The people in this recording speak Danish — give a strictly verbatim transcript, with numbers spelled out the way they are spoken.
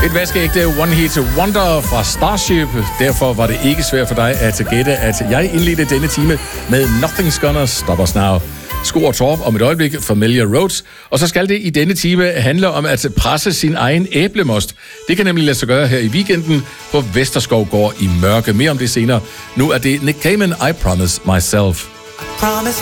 Et vaskeægte One Hit Wonder fra Starship. Derfor var det ikke svært for dig at gætte, at jeg indledte denne time med Nothing's Gonna Stop Us Now. Sko og Torp om et øjeblik, Familiar Roads. Og så skal det i denne time handle om at presse sin egen æblemost. Det kan nemlig lade sig gøre her i weekenden på Vesterskovgård i Mørke. Mere om det senere. Nu er det Nick Cayman, I Promise Myself.